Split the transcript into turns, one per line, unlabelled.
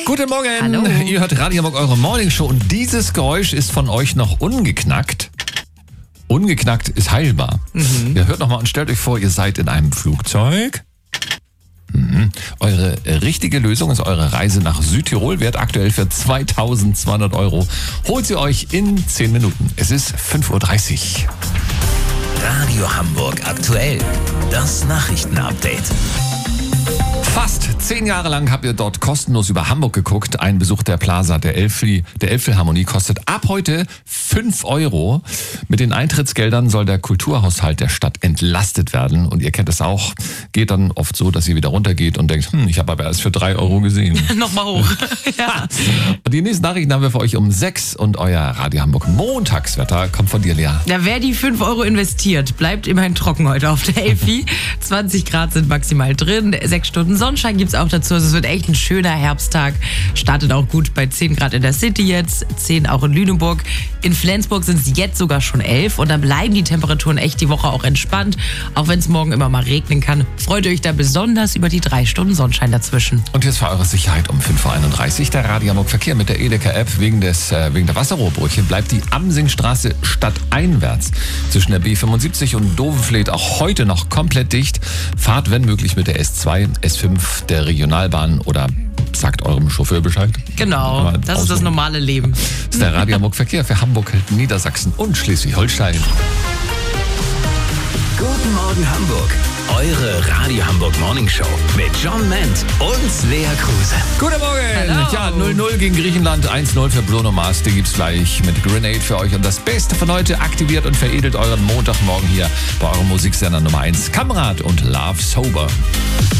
Guten Morgen.
Hallo.
Ihr hört Radio Hamburg, eure Morningshow, und dieses Geräusch ist von euch noch ungeknackt. Ungeknackt ist heilbar. Ihr hört nochmal und stellt euch vor, ihr seid in einem Flugzeug. Eure richtige Lösung ist eure Reise nach Südtirol, wert aktuell für 2.200 €. Holt sie euch in 10 Minuten. Es ist 5.30 Uhr.
Radio Hamburg aktuell. Das Nachrichtenupdate.
Fast 10 Jahre lang habt ihr dort kostenlos über Hamburg geguckt. Ein Besuch der Plaza der Elbphilharmonie kostet ab heute 5 €. Mit den Eintrittsgeldern soll der Kulturhaushalt der Stadt entlastet werden. Und ihr kennt es auch, geht dann oft so, dass ihr wieder runtergeht und denkt, ich habe aber erst für 3 € gesehen.
Nochmal hoch. Ja.
Und die nächsten Nachrichten haben wir für euch um 6 und euer Radio Hamburg Montagswetter kommt von dir, Lea.
Ja, wer die 5 € investiert, bleibt immerhin trocken heute auf der Elfi. 20 Grad sind maximal drin, 6 Stunden Sonnenschein gibt's auch dazu. Also es wird echt ein schöner Herbsttag. Startet auch gut bei 10 Grad in der City jetzt, 10 auch in Lüneburg. In Flensburg sind es jetzt sogar schon 11 und dann bleiben die Temperaturen echt die Woche auch entspannt. Auch wenn es morgen immer mal regnen kann, freut euch da besonders über die 3 Stunden Sonnenschein dazwischen.
Und jetzt für eure Sicherheit um 5.31 Uhr der Radio Hamburg Verkehr mit der Edeka-App. Wegen der Wasserrohrbrüche bleibt die Amsingstraße stadteinwärts zwischen der B75 und Dovenfleet auch heute noch komplett dicht. Fahrt, wenn möglich, mit der S2, S5 der Regionalbahn oder sagt eurem Chauffeur Bescheid.
Genau, das ist das normale Leben.
Das ist der Radio Hamburg Verkehr für Hamburg, Niedersachsen und Schleswig-Holstein.
Guten Morgen Hamburg. Eure Radio Hamburg Morningshow mit John Ment und Lea Kruse.
Guten Morgen!
Hallo.
Ja, 0-0 gegen Griechenland, 1-0 für Bruno Mars. Die gibt's gleich mit Grenade für euch. Und das Beste von heute: aktiviert und veredelt euren Montagmorgen hier bei eurem Musiksender Nummer 1. Kamerad und Love Sober.